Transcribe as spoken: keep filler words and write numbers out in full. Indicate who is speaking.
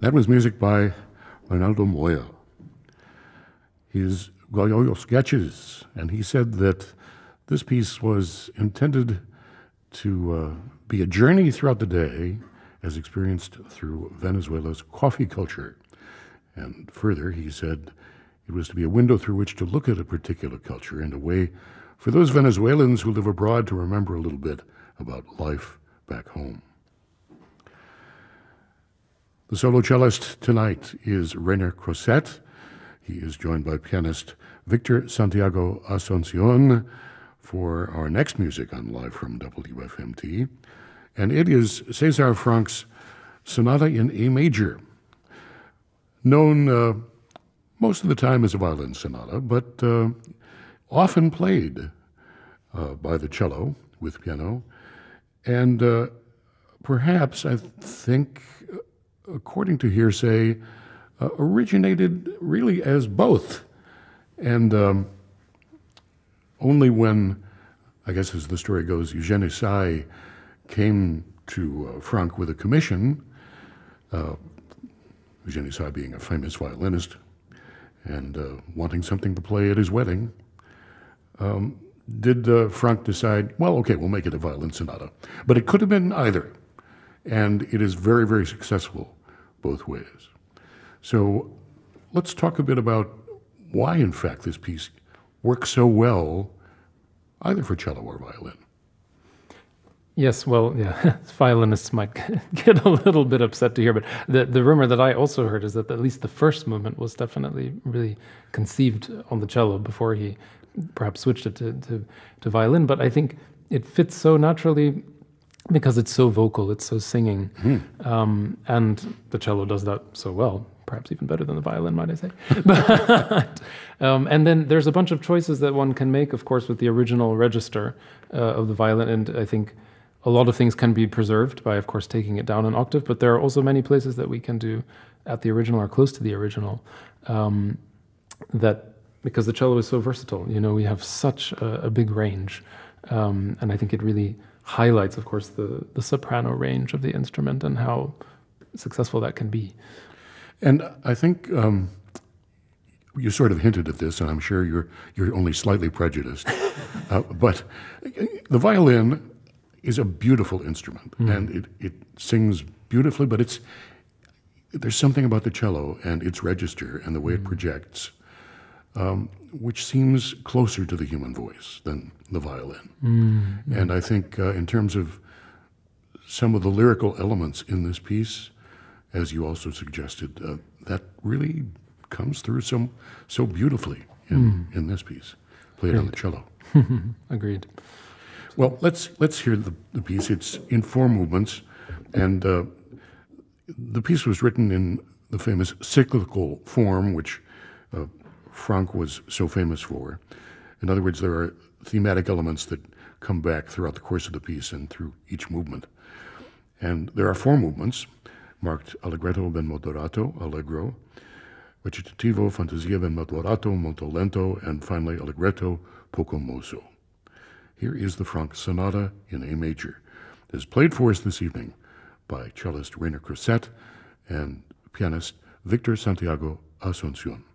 Speaker 1: That was music by Reinaldo Moya. His Goyoyo sketches, and he said that this piece was intended to uh, be a journey throughout the day as experienced through Venezuela's coffee culture. And further, he said it was to be a window through which to look at a particular culture and a way for those Venezuelans who live abroad to remember a little bit about life back home. The solo cellist tonight is Reiner Crosset. He is joined by pianist Victor Santiago Asuncion for our next music on Live from W F M T. And it is Cesar Frank's Sonata in A Major, known uh, most of the time as a violin sonata, but uh, often played uh, by the cello with piano. And uh, perhaps, I think, according to hearsay, uh, originated really as both. And um, only when, I guess as the story goes, Eugène Issai came to uh, Franck with a commission, uh, Eugène Issai being a famous violinist and uh, wanting something to play at his wedding, um, did uh, Franck decide, well, okay, we'll make it a violin sonata. But it could have been either, and it is very, very successful both ways. So let's talk a bit about why, in fact, this piece works so well, either for cello or violin.
Speaker 2: Yes, well, yeah, violinists might get a little bit upset to hear, but the, the rumor that I also heard is that at least the first movement was definitely really conceived on the cello before he perhaps switched it to, to, to violin. But I think it fits so naturally because it's so vocal, it's so singing, mm. um, and the cello does that so well, perhaps even better than the violin, might I say. but, um, and then there's a bunch of choices that one can make, of course, with the original register uh, of the violin, and I think a lot of things can be preserved by, of course, taking it down an octave, but there are also many places that we can do at the original or close to the original, um, that because the cello is so versatile, you know, we have such a, a big range, um, and I think it really highlights, of course, the, the soprano range of the instrument and how successful that can be.
Speaker 1: And I think um, you sort of hinted at this, and I'm sure you're you're only slightly prejudiced, uh, but the violin is a beautiful instrument, mm. and it, it sings beautifully, but it's there's something about the cello and its register and the way mm. it projects, um, which seems closer to the human voice than the violin. Mm. And I think uh, in terms of some of the lyrical elements in this piece, as you also suggested, uh, that really comes through so, so beautifully in, mm. in this piece, played Agreed. on the cello.
Speaker 2: Agreed.
Speaker 1: Well, let's let's hear the, the piece. It's in four movements, and uh, the piece was written in the famous cyclical form, which uh, Franck was so famous for. In other words, there are thematic elements that come back throughout the course of the piece and through each movement. And there are four movements, marked Allegretto ben moderato, Allegro, Recitativo, Fantasia ben moderato, Molto lento, and finally Allegretto, poco mosso. Here is the Franck Sonata in A Major. It is played for us this evening by cellist Reiner Crosset and pianist Victor Santiago Asuncion.